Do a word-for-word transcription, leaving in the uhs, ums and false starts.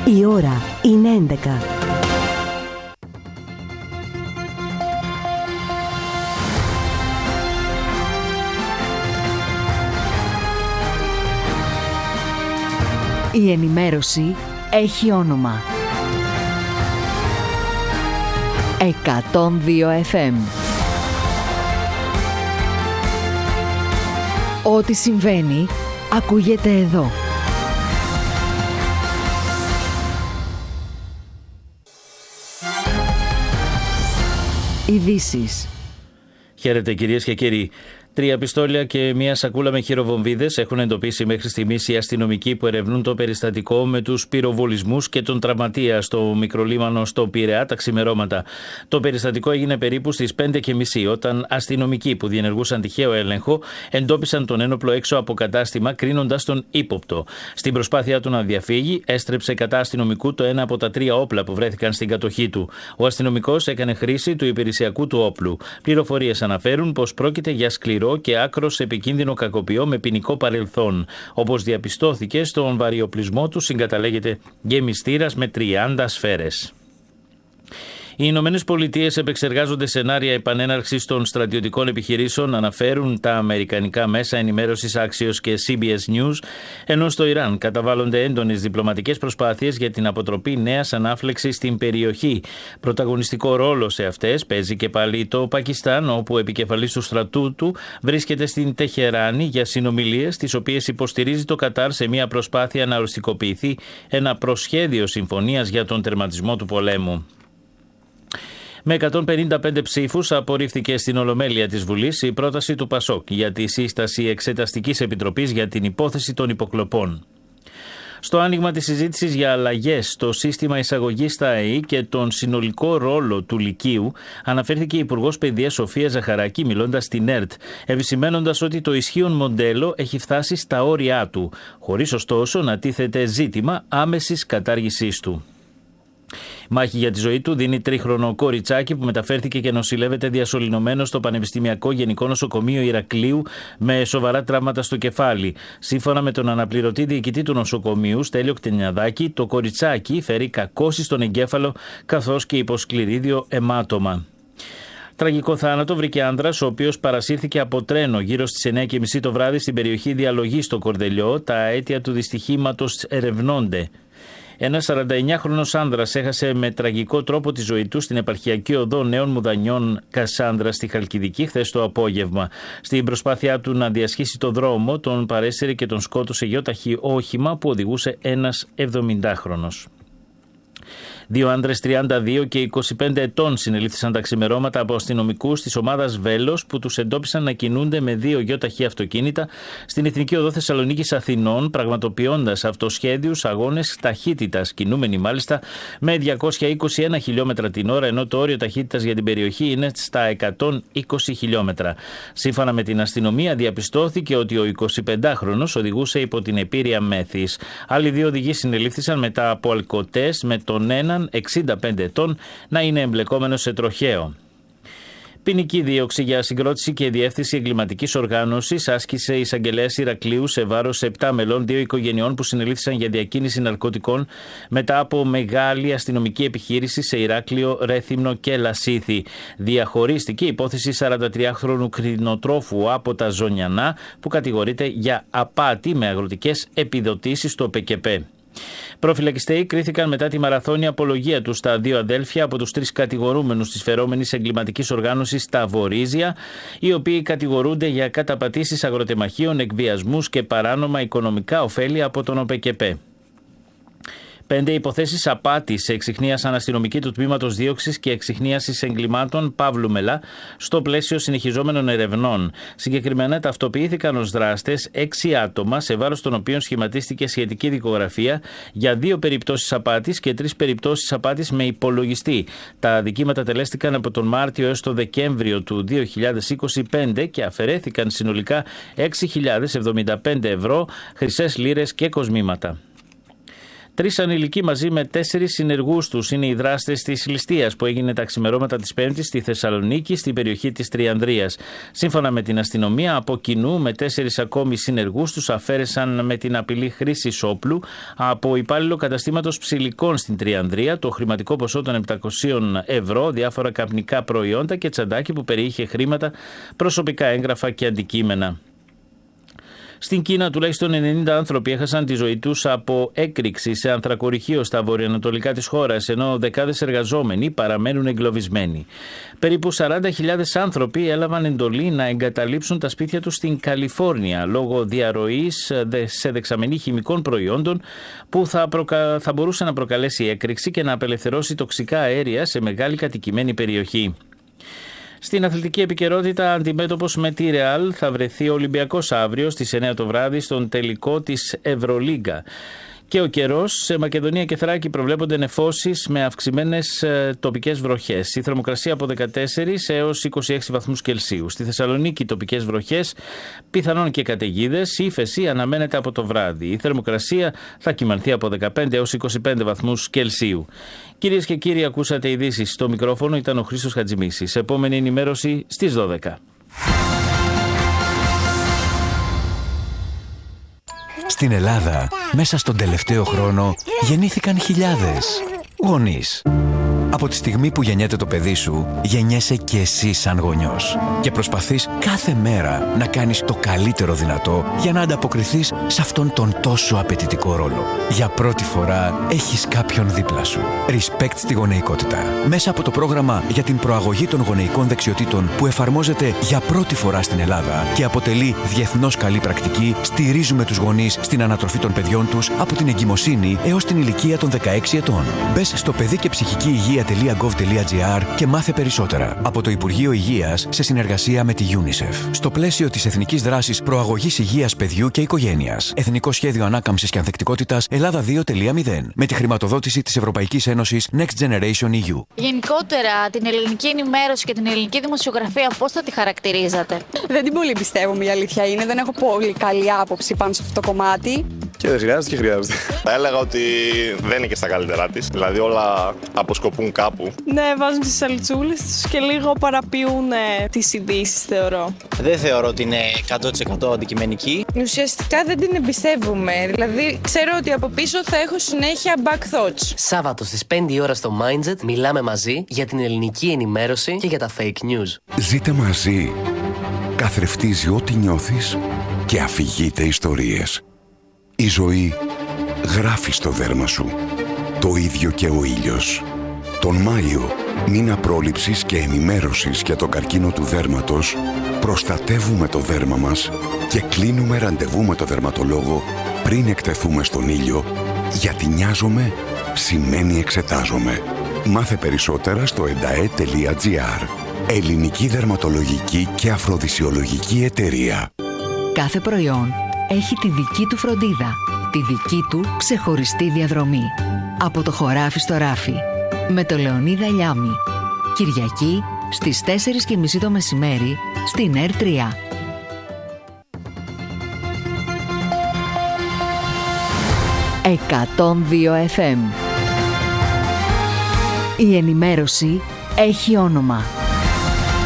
Η ώρα είναι έντεκα. Η ενημέρωση έχει όνομα. εκατόν δύο εφ εμ. Ό,τι συμβαίνει, ακούγεται εδώ. Ειδήσεις. Χαίρετε κυρίες και κύριοι. Τρία πιστόλια και μία σακούλα με χειροβομβίδες έχουν εντοπίσει μέχρι στιγμής οι αστυνομικοί που ερευνούν το περιστατικό με τους πυροβολισμούς και τον τραυματία στο μικρολίμανο στο Πειραιά τα ξημερώματα. Το περιστατικό έγινε περίπου στις πέντε και μισή, όταν αστυνομικοί που διενεργούσαν τυχαίο έλεγχο εντόπισαν τον ένοπλο έξω από κατάστημα, κρίνοντας τον ύποπτο. Στην προσπάθειά του να διαφύγει, έστρεψε κατά αστυνομικού το ένα από τα τρία όπλα που βρέθηκαν στην κατοχή του. Ο αστυνομικός έκανε χρήση του υπηρεσιακού του όπλου. Πληροφορίες αναφέρουν πως πρόκειται για σκληρό και άκρος επικίνδυνο κακοποιό με ποινικό παρελθόν. Όπως διαπιστώθηκε, στον βαριοπλισμό του συγκαταλέγεται γεμιστήρας με τριάντα σφαίρες. Οι Ηνωμένες Πολιτείες επεξεργάζονται σενάρια επανέναρξης των στρατιωτικών επιχειρήσεων, αναφέρουν τα αμερικανικά μέσα ενημέρωσης Axios και σι μπι ες News, ενώ στο Ιράν καταβάλλονται έντονες διπλωματικές προσπάθειες για την αποτροπή νέας ανάφλεξης στην περιοχή. Πρωταγωνιστικό ρόλο σε αυτές παίζει και πάλι το Πακιστάν, όπου ο επικεφαλής του στρατού του βρίσκεται στην Τεχεράνη για συνομιλίες, τις οποίες υποστηρίζει το Κατάρ σε μια προσπάθεια να οριστικοποιηθεί ένα προσχέδιο συμφωνίας για τον τερματισμό του πολέμου. Με εκατόν πενήντα πέντε ψήφους απορρίφθηκε στην Ολομέλεια της Βουλής η πρόταση του Πασόκ για τη σύσταση Εξεταστικής Επιτροπής για την υπόθεση των υποκλοπών. Στο άνοιγμα της συζήτησης για αλλαγές στο σύστημα εισαγωγής στα ΕΗ και τον συνολικό ρόλο του Λυκείου, αναφέρθηκε η Υπουργός Παιδείας Σοφία Ζαχαράκη μιλώντας στην ΕΡΤ, επισημαίνοντας ότι το ισχύον μοντέλο έχει φτάσει στα όρια του, χωρίς ωστόσο να τίθεται ζήτημα άμεσης κατάργησής του. Μάχη για τη ζωή του δίνει τρίχρονο κοριτσάκι που μεταφέρθηκε και νοσηλεύεται διασωληνωμένο στο Πανεπιστημιακό Γενικό Νοσοκομείο Ηρακλείου με σοβαρά τραύματα στο κεφάλι. Σύμφωνα με τον αναπληρωτή διοικητή του νοσοκομείου, Στέλιο Κτενιαδάκη, το κοριτσάκι φέρει κακώσεις στον εγκέφαλο καθώς και υποσκληρίδιο αιμάτωμα. Τραγικό θάνατο βρήκε άνδρας, ο οποίος παρασύρθηκε από τρένο γύρω στις εννιά και μισή το βράδυ στην περιοχή Διαλογής στο Κορδελιό. Τα αίτια του δυστυχήματος ερευνώνται. Ένας σαρανταεννιάχρονος άνδρας έχασε με τραγικό τρόπο τη ζωή του στην επαρχιακή οδό Νέων Μουδανιών Κασάνδρα στη Χαλκιδική χθες το απόγευμα. Στην προσπάθειά του να διασχίσει το δρόμο, τον παρέσυρε και τον σκότωσε γεώταχη όχημα που οδηγούσε ένας εβδομηντάχρονος. Δύο άντρες τριάντα δύο και είκοσι πέντε ετών συνελήφθησαν τα ξημερώματα από αστυνομικούς της ομάδας Βέλος που τους εντόπισαν να κινούνται με δύο γεώταχη αυτοκίνητα στην Εθνική Οδό Θεσσαλονίκης Αθηνών, πραγματοποιώντας αυτοσχέδιους αγώνες ταχύτητας, κινούμενοι μάλιστα με διακόσια είκοσι ένα χιλιόμετρα την ώρα, ενώ το όριο ταχύτητας για την περιοχή είναι στα εκατόν είκοσι χιλιόμετρα. Σύμφωνα με την αστυνομία, διαπιστώθηκε ότι ο εικοσιπεντάχρονος οδηγούσε υπό την επίρρεια μέθης. Άλλοι δύο οδηγοί συνελήφθησαν μετά από αλκοτές, με τον έναν εξήντα πέντε ετών να είναι εμπλεκόμενος σε τροχαίο. Ποινική δίωξη για συγκρότηση και διεύθυνση εγκληματικής οργάνωσης άσκησε η εισαγγελέας Ηρακλείου σε βάρος επτά μελών δύο οικογενειών που συνελήφθησαν για διακίνηση ναρκωτικών μετά από μεγάλη αστυνομική επιχείρηση σε Ηράκλειο, Ρέθυμνο και Λασίθι. Διαχωρίστηκε η υπόθεση σαραντατριάχρονου κτηνοτρόφου από τα Ζωνιανά που κατηγορείται για απάτη με αγροτικές επιδοτήσεις στο ΠΚΠ. Προφυλακιστέοι κρίθηκαν μετά τη μαραθώνια απολογία του στα δύο αδέλφια από τους τρεις κατηγορούμενους της φερόμενης εγκληματικής οργάνωσης τα Βορίζια, οι οποίοι κατηγορούνται για καταπατήσεις αγροτεμαχίων, εκβιασμούς και παράνομα οικονομικά ωφέλη από τον ΟΠΚΠ. Πέντε υποθέσεις απάτης εξιχνίασαν αστυνομικοί του τμήματος δίωξης και εξιχνίασης εγκλημάτων Παύλου Μελά στο πλαίσιο συνεχιζόμενων ερευνών. Συγκεκριμένα ταυτοποιήθηκαν ως δράστες έξι άτομα, σε βάρος των οποίων σχηματίστηκε σχετική δικογραφία για δύο περιπτώσεις απάτης και τρεις περιπτώσεις απάτης με υπολογιστή. Τα αδικήματα τελέστηκαν από τον Μάρτιο έως τον Δεκέμβριο του δύο χιλιάδες είκοσι πέντε και αφαιρέθηκαν συνολικά έξι χιλιάδες εβδομήντα πέντε ευρώ, χρυσές λίρες και κοσμήματα. Τρεις ανηλικοί μαζί με τέσσερις συνεργούς τους είναι οι δράστες της ληστείας που έγινε τα ξημερώματα της Πέμπτης στη Θεσσαλονίκη, στην περιοχή της Τριανδρίας. Σύμφωνα με την αστυνομία, από κοινού με τέσσερις ακόμη συνεργούς τους αφαίρεσαν με την απειλή χρήσης όπλου από υπάλληλο καταστήματος ψηλικών στην Τριανδρία το χρηματικό ποσό των επτακόσια ευρώ, διάφορα καπνικά προϊόντα και τσαντάκι που περιείχε χρήματα, προσωπικά έγγραφα και αντικείμενα. Στην Κίνα, τουλάχιστον ενενήντα άνθρωποι έχασαν τη ζωή τους από έκρηξη σε ανθρακοριχείο στα βορειοανατολικά της χώρας, ενώ δεκάδες εργαζόμενοι παραμένουν εγκλωβισμένοι. Περίπου σαράντα χιλιάδες άνθρωποι έλαβαν εντολή να εγκαταλείψουν τα σπίτια τους στην Καλιφόρνια λόγω διαρροής σε δεξαμενή χημικών προϊόντων που θα, προκα... θα μπορούσε να προκαλέσει έκρηξη και να απελευθερώσει τοξικά αέρια σε μεγάλη κατοικημένη περιοχή. Στην αθλητική επικαιρότητα, αντιμέτωπος με τη Ρεάλ θα βρεθεί ο Ολυμπιακός αύριο στις εννιά το βράδυ στον τελικό της Ευρωλίγκα. Και ο καιρός, σε Μακεδονία και Θράκη προβλέπονται νεφώσεις με αυξημένες ε, τοπικές βροχές. Η θερμοκρασία από δεκατέσσερις έως είκοσι έξι βαθμούς Κελσίου. Στη Θεσσαλονίκη τοπικές βροχές, πιθανόν και καταιγίδες, ύφεση αναμένεται από το βράδυ. Η θερμοκρασία θα κυμανθεί από δεκαπέντε έως είκοσι πέντε βαθμούς Κελσίου. Κυρίες και κύριοι, ακούσατε ειδήσεις. Στο μικρόφωνο ήταν ο Χρήστος Χατζημίσης. Επόμενη ενημέρωση στις δώδεκα. Στην Ελλάδα, μέσα στον τελευταίο χρόνο, γεννήθηκαν χιλιάδες γονείς. Από τη στιγμή που γεννιέται το παιδί σου, γεννιέσαι και εσύ σαν γονιός. Και προσπαθείς κάθε μέρα να κάνεις το καλύτερο δυνατό για να ανταποκριθείς σε αυτόν τον τόσο απαιτητικό ρόλο. Για πρώτη φορά έχεις κάποιον δίπλα σου. Respect στη γονεϊκότητα. Μέσα από το πρόγραμμα για την προαγωγή των γονεϊκών δεξιοτήτων που εφαρμόζεται για πρώτη φορά στην Ελλάδα και αποτελεί διεθνώς καλή πρακτική, στηρίζουμε τους γονείς στην ανατροφή των παιδιών τους από την εγκυμοσύνη έως την ηλικία των δεκαέξι ετών. Μπες στο παιδί και ψυχική υγεία .gov.gr και μάθε περισσότερα από το Υπουργείο Υγείας σε συνεργασία με τη UNICEF. Στο πλαίσιο της Εθνικής Δράσης Προαγωγής Υγείας Παιδιού και Οικογένειας. Εθνικό Σχέδιο Ανάκαμψης και Ανθεκτικότητας Ελλάδα δύο κόμμα μηδέν. Με τη χρηματοδότηση της Ευρωπαϊκής Ένωσης Next Generation ι γιου. Γενικότερα, την ελληνική ενημέρωση και την ελληνική δημοσιογραφία, πώς θα τη χαρακτηρίζατε? Δεν την πολύ πιστεύω, η αλήθεια είναι. Δεν έχω πολύ καλή άποψη πάνω σε αυτό το κομμάτι. Και δεν χρειάζεται και χρειάζεται. Θα έλεγα ότι δεν είναι και στα καλύτερά της. Δηλαδή όλα αποσκοπούν κάπου. Ναι, βάζουν τις σαλτσούλες τους και λίγο παραποιούν τις ειδήσεις, θεωρώ. Δεν θεωρώ ότι είναι εκατό τοις εκατό αντικειμενική. Ουσιαστικά δεν την εμπιστεύομαι. Δηλαδή, ξέρω ότι από πίσω θα έχω συνέχεια back thoughts. Σάββατο στις πέντε η ώρα στο Mindset μιλάμε μαζί για την ελληνική ενημέρωση και για τα fake news. Ζείτε μαζί. Καθρεφτίζει ό,τι νιώθεις και αφηγείται ιστορίες. Η ζωή γράφει στο δέρμα σου. Το ίδιο και ο ήλιος. Τον Μάιο, μήνα πρόληψης και ενημέρωσης για τον καρκίνο του δέρματος, προστατεύουμε το δέρμα μας και κλείνουμε ραντεβού με το δερματολόγο πριν εκτεθούμε στον ήλιο, γιατί νοιάζομαι σημαίνει εξετάζομαι. Μάθε περισσότερα στο εντα ε τελεία τζι άρ. Ελληνική Δερματολογική και Αφροδισιολογική Εταιρεία. Κάθε προϊόν έχει τη δική του φροντίδα, τη δική του ξεχωριστή διαδρομή. Από το χωράφι στο ράφι, με το Λεωνίδα Λιάμη. Κυριακή στις τέσσερις και μισή το μεσημέρι στην Ερ τρία. εκατόν δύο εφ εμ. Η ενημέρωση έχει όνομα.